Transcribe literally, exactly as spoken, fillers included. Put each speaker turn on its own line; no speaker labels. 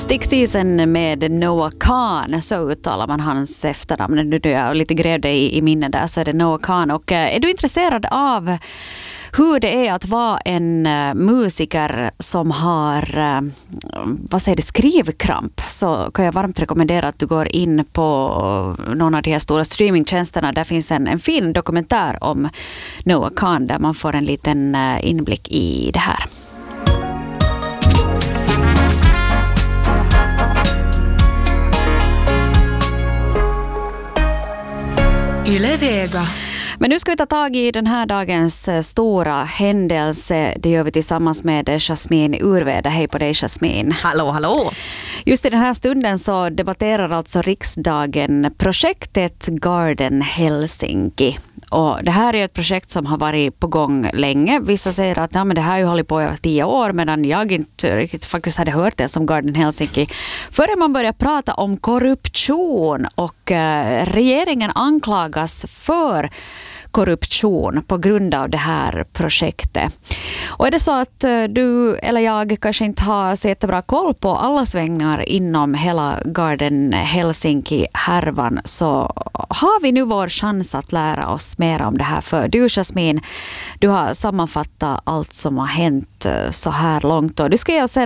Stick Season med Noah Kahn, så uttalar man hans efternamn. Nu är jag lite grävde i, i minne där, så är det Noah Kahn. Och är du intresserad av hur det är att vara en uh, musiker som har uh, vad säger det, skrivkramp, så kan jag varmt rekommendera att du går in på någon av de här stora streamingtjänsterna. Där finns en, en fin dokumentär om Noah Kahn där man får en liten uh, inblick i det här.
Yle Vega.
Men nu ska vi ta tag i den här dagens stora händelse. Det gör vi tillsammans med Jasmin Urveda. Hej på dig, Jasmin.
Hallå, hallå.
Just i den här stunden så debatterar alltså riksdagen projektet Garden Helsinki. Och det här är ett projekt som har varit på gång länge. Vissa säger att ja, men det här har ju hållit på i tio år, medan jag inte riktigt faktiskt hade hört det som Garden Helsinki förrän man börjar prata om korruption, och eh, regeringen anklagas för korruption på grund av det här projektet. Och är det så att du eller jag kanske inte har så jättebra koll på alla svängningar inom hela Garden Helsinki-härvan, så har vi nu vår chans att lära oss mer om det här. För du, Jasmin, du har sammanfattat allt som har hänt så här långt, och du ska ge oss en